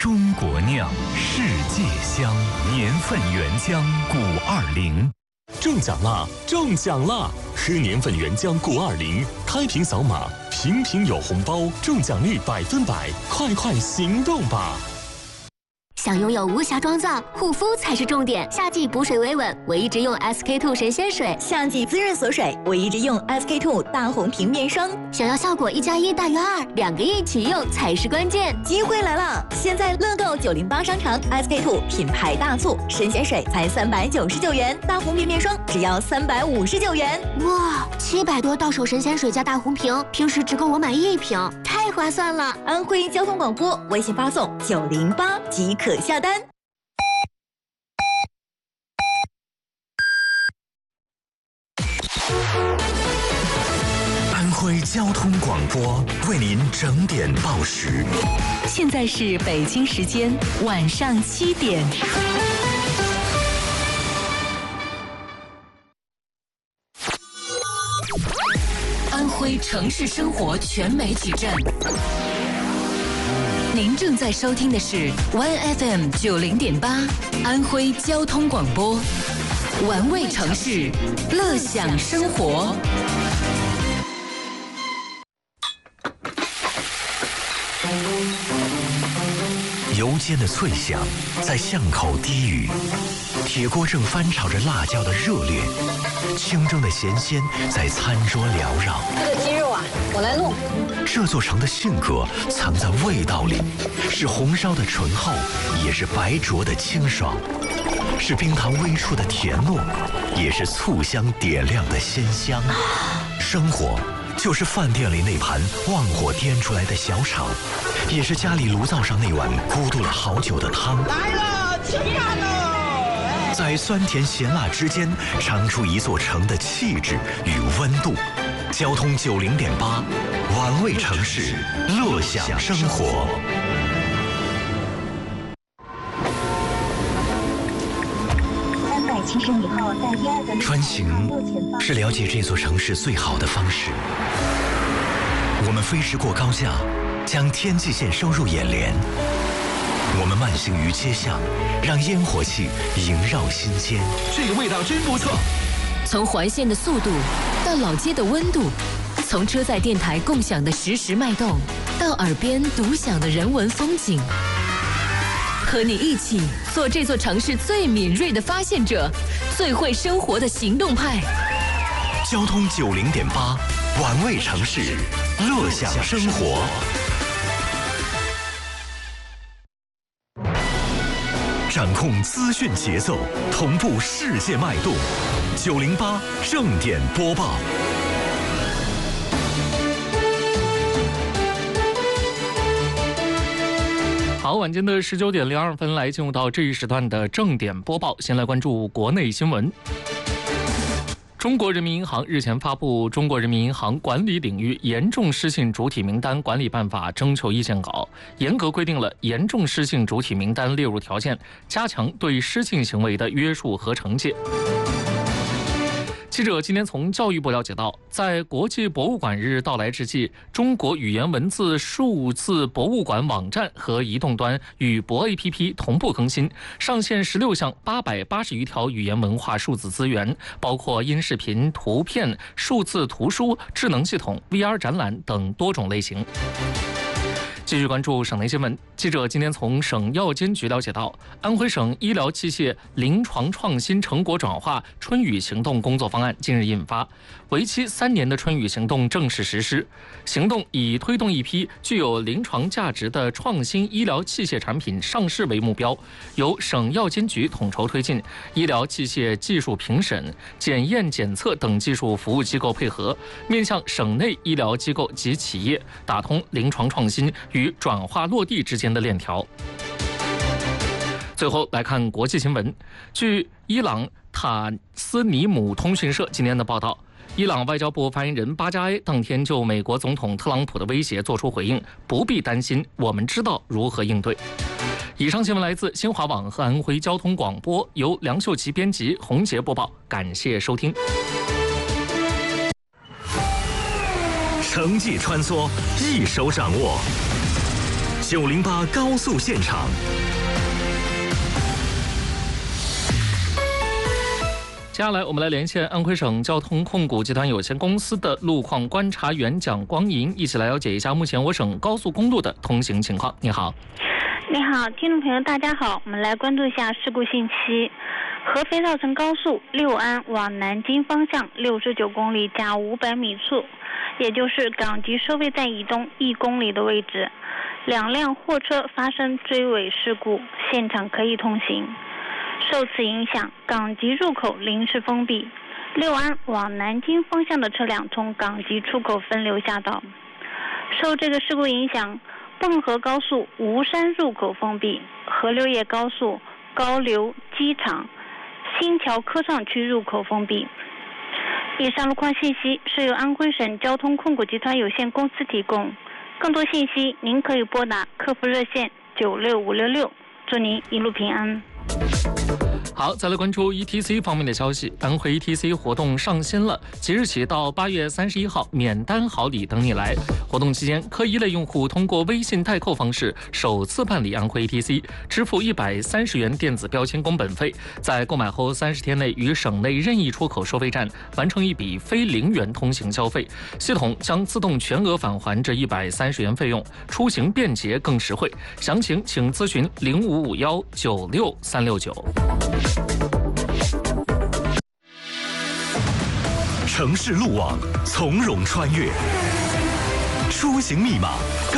中国酿，世界香，年份原浆920。 中奖啦！中奖啦！喝年份原浆920，开瓶扫码，瓶瓶有红包，中奖率100%，快行动吧！ 想拥有无瑕妆造，护肤才是重点。夏季补水维稳，我一直用 SK-II 神仙水； 夏季滋润锁水，我一直用 SK-II 大红瓶面霜。 想要效果1+1大于2，2个一起用才是关键。 机会来了！现在乐购908商场 SK-II 品牌大促，神仙水才399元，大红瓶面霜只要359元。 哇，700多到手神仙水加大红瓶，平时只够我买1瓶，太划算了！ 安徽交通广播微信发送908即可下单。 安徽交通广播为您整点报时。 现在是北京时间晚上7点。安徽城市生活全媒体站。您正在收听的是 1FM 90.8安徽交通广播，玩味城市，乐享生活。 油煎的脆响在巷口低语，铁锅正翻炒着辣椒的热烈，清蒸的咸鲜在餐桌缭绕。 这个鸡肉啊，我来弄。 这座城的性格藏在味道里，是红烧的醇厚，也是白灼的清爽，是冰糖微出的甜糯，也是醋香点亮的鲜香。生活就是饭店里那盘旺火颠出来的小炒，也是家里炉灶上那碗咕嘟了好久的汤。 来了，吃饭喽！ 在酸甜咸辣之间，尝出一座城的气质与温度。交通90.8，玩味城市，乐享生活。 370米后，在第2个穿行是了解这座城市最好的方式。我们飞驰过高架，将天际线收入眼帘。我们慢行于街巷，让烟火气萦绕心间。 这个味道真不错。 从环线的速度到老街的温度，从车载电台共享的实时脉动，到耳边独享的人文风景。和你一起做这座城市最敏锐的发现者，最会生活的行动派。 交通90.8，玩味城市，乐享生活。掌控资讯节奏，同步世界脉动。908正点播报。 好，晚间的19点02分，来进入到这一时段的正点播报。先来关注国内新闻。中国人民银行日前发布《中国人民银行管理领域严重失信主体名单管理办法》征求意见稿，严格规定了严重失信主体名单列入条件，加强对失信行为的约束和惩戒。记者今天从教育部了解到，在国际博物馆日到来之际，中国语言文字数字博物馆网站和移动端与博 APP 同步更新，上线16项880余条语言文化数字资源，包括音视频、图片、数字图书、智能系统、VR 展览等多种类型。继续关注省内新闻。记者今天从省药监局了解到，安徽省医疗器械临床创新成果转化春雨行动工作方案近日印发，为期3年的春雨行动正式实施。行动以推动一批具有临床价值的创新医疗器械产品上市为目标，由省药监局统筹推进，医疗器械技术评审、检验检测等技术服务机构配合，面向省内医疗机构及企业，打通临床创新与转化落地之间的链条。最后来看国际新闻，据伊朗塔斯尼姆通讯社今天的报道，伊朗外交部发言人巴加埃当天就美国总统特朗普的威胁作出回应，不必担心，我们知道如何应对。以上新闻来自新华网和安徽交通广播，由梁秀琪编辑，洪杰播报，感谢收听。 城际穿梭，一手掌握。 908高速现场。 接下来，我们来连线安徽省交通控股集团有限公司的路况观察员蒋光银，一起来了解一下目前我省高速公路的通行情况。你好， 你好，听众朋友，大家好，我们来关注一下事故信息。合肥绕城高速六安往南京方向69公里加500米处，也就是港吉收费站以东1公里的位置，2辆货车发生追尾事故，现场可以通行。受此影响，港吉入口临时封闭，六安往南京方向的车辆从港吉出口分流下道。受这个事故影响，蚌河高速吴山入口封闭，河流野高速高流机场新桥科创区入口封闭。以上路况信息是由安徽省交通控股集团有限公司提供，更多信息您可以拨打客服热线96566，祝您一路平安。 好，再来关注 ETC 方面的消息。安徽 ETC 活动上新了，即日起到8月31号，免单好礼等你来。活动期间，科一类用户通过微信代扣方式首次办理安徽 ETC， 支付130元电子标签工本费，在购买后30天内于省内任意出口收费站完成一笔非0元通行消费，系统将自动全额返还这130元费用，出行便捷更实惠。详情请咨询0551 96369。 城市路网从容穿越，出行密码